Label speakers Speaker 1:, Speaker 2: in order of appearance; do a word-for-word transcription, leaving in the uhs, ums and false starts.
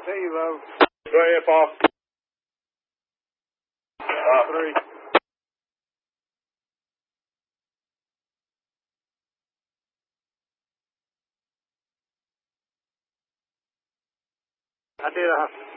Speaker 1: Kilo.
Speaker 2: Three, four. Uh,
Speaker 1: Three. I did a